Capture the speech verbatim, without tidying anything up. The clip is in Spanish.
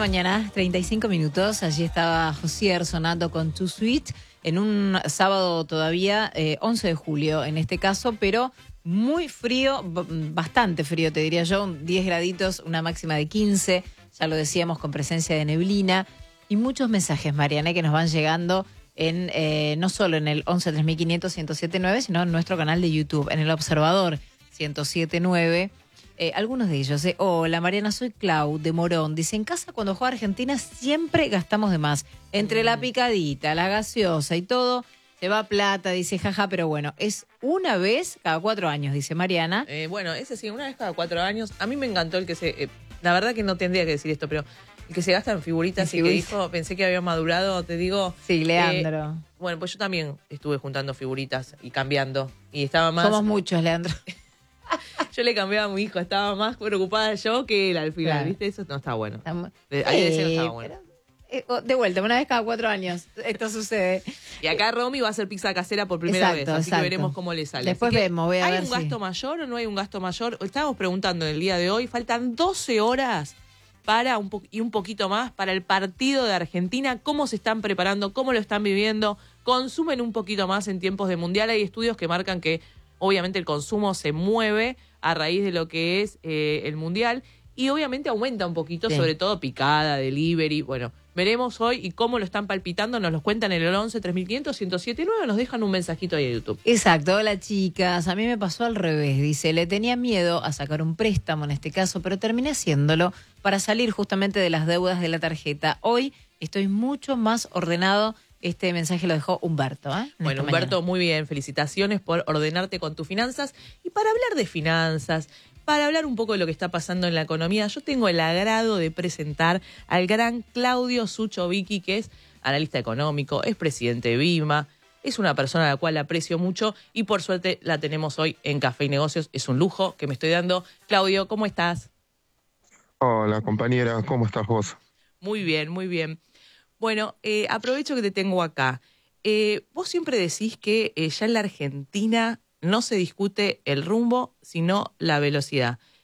mañana, treinta y cinco minutos. Allí estaba Josier sonando con Too Sweet en un sábado todavía, eh, once de julio en este caso, pero muy frío, bastante frío te diría yo, diez graditos, una máxima de quince, ya lo decíamos, con presencia de neblina y muchos mensajes, Mariana, que nos van llegando en eh, no solo en el once tres mil quinientos, ciento siete nueve, sino en nuestro canal de YouTube, en El Observador ciento siete nueve. Eh, algunos de ellos, eh. Hola Mariana, soy Clau de Morón. Dice, en casa cuando juega Argentina siempre gastamos de más. Entre mm. la picadita, la gaseosa y todo, se va plata, dice, jaja, pero bueno, es una vez cada cuatro años, dice Mariana. Eh, bueno, ese sí, una vez cada cuatro años. A mí me encantó el que se... Eh, la verdad que no tendría que decir esto, pero el que se gasta en figuritas en y figuritas. Que dijo, pensé que había madurado, te digo... Sí, Leandro. Eh, bueno, pues yo también estuve juntando figuritas y cambiando. Y estaba más... Somos muchos, Leandro. Yo le cambiaba a mi hijo, estaba más preocupada yo que él al final, claro. ¿Viste? Eso no está bueno. Estamos... Ahí eh, no estaba bueno. Pero, eh, de vuelta, una vez cada cuatro años esto sucede. Y acá Romy va a hacer pizza casera por primera exacto, vez, así exacto. que veremos cómo le sale. Después vemos, voy a ¿Hay ver un gasto si... mayor o no hay un gasto mayor? Estábamos preguntando en el día de hoy, faltan doce horas para un po y un poquito más para el partido de Argentina. ¿Cómo se están preparando? ¿Cómo lo están viviendo? ¿Consumen un poquito más en tiempos de mundial? Hay estudios que marcan que obviamente el consumo se mueve a raíz de lo que es eh, el mundial y obviamente aumenta un poquito, sí. Sobre todo picada, delivery. Bueno, veremos hoy y cómo lo están palpitando. Nos los cuentan en el once tres mil quinientos, ciento siete nueve, nos dejan un mensajito ahí en YouTube. Exacto, hola chicas, a mí me pasó al revés, dice, le tenía miedo a sacar un préstamo en este caso, pero terminé haciéndolo para salir justamente de las deudas de la tarjeta. Hoy estoy mucho más ordenado. Este mensaje lo dejó Humberto. ¿eh? Bueno, Humberto, mañana. Muy bien. Felicitaciones por ordenarte con tus finanzas. Y para hablar de finanzas, para hablar un poco de lo que está pasando en la economía, yo tengo el agrado de presentar al gran Claudio Suchovicki, que es analista económico, es presidente de BIMA, es una persona a la cual aprecio mucho y por suerte la tenemos hoy en Café y Negocios. Es un lujo que me estoy dando. Claudio, ¿cómo estás? Hola, compañera. ¿Cómo estás vos? Muy bien, muy bien. Bueno, eh, aprovecho que te tengo acá. Eh, vos siempre decís que eh, ya en la Argentina no se discute el rumbo, sino la velocidad.